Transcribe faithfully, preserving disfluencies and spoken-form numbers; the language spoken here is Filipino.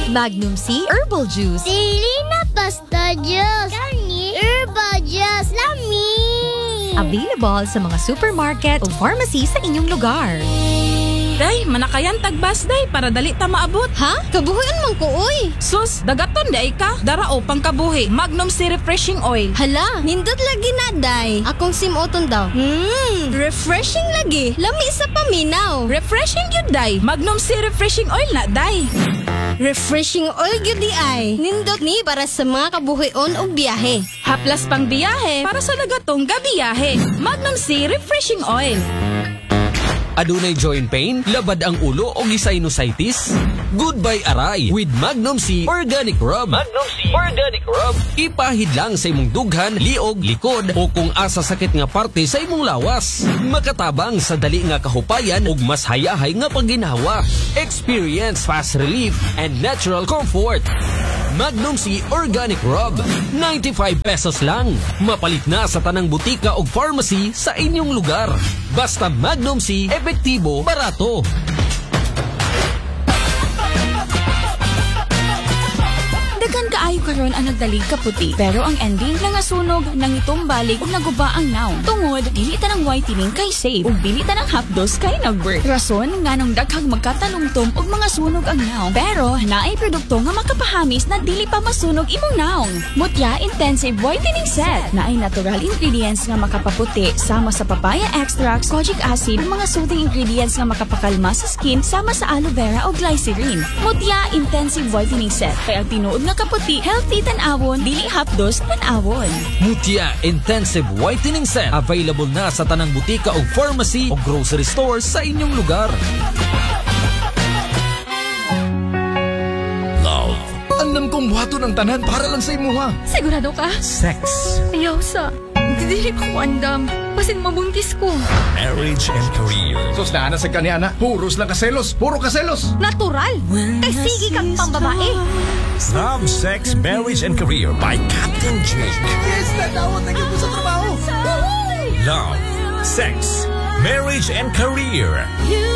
Magnum C Herbal Juice. Dili na basta juice. Kani herbal juice. Lami. Available sa mga supermarket o pharmacy sa inyong lugar. Day, manakayan tagbas day para dali ta maabot. Ha? Kabuhian man ko, oy. Sus, dagaton day ka. Darao pang kabuhi. Magnum C Refreshing Oil. Hala, nindot lagi na, day. Akong simuton daw. Hmm, refreshing lagi. Lami sa paminaw. Refreshing yun day. Magnum C Refreshing Oil na day. Refreshing oil gyud di ay. Nindot ni para sa mga kabuhion og biyahe. Haplas pang biyahe para sa dagatong gabiyahe. Magnum C Refreshing Oil. Adunay joint pain, labad ang ulo o sinusitis? Goodbye aray with Magnum C Organic Rub. Magnum C Organic Rub. Ipahid lang sa imong dughan, liog, likod o kung asa sakit nga parte sa imong lawas. Makatabang sa dali nga kahupayan ug mas hayahay nga pagginhawa. Experience fast relief and natural comfort. Magnum C Organic Rub. ninety-five pesos lang. Mapalit na sa tanang butika o pharmacy sa inyong lugar. Basta Magnum C, epektibo, barato. Daghan kaayo karon ang nagdalig kaputi. Pero ang ending nangasunog, nangitumbalik ug naguba ang naw. Tungod dili ta ng whitening kay safe ug dili ta ng hapdos kay nag-work. Rason nganong daghang magkatalumtom ug mga sunog ang naw. Pero naay produkto nga makapahamis na dili pa masunog imong naong. Mutya Intensive Whitening Set. Naay natural ingredients nga makapaputi sama sa papaya extracts, kojic acid, ug mga soothing ingredients nga makapakalma sa skin sama sa aloe vera o glycerin. Mutya Intensive Whitening Set. Kay ang tinuod nga kaputi, healthy tan-awon, dili hapdos tan-awon. Mutya Intensive Whitening Set. Available na sa tanang butika o pharmacy o grocery stores sa inyong lugar. Love. Andam kong buhato ng tanan para lang sa imuha. Sigurado ka? Sex. Ayaw sa. Dili ko andam. Basin mabuntis ko. Marriage and career. Sus na sa kanya na. Puros lang kaselos. Puro kaselos. Natural. Kay sige kang pambabae. Love, Sex, Marriage and Career by Captain Jake. Yes, natawag na kita sa trabaho. Love, Sex, Marriage and Career.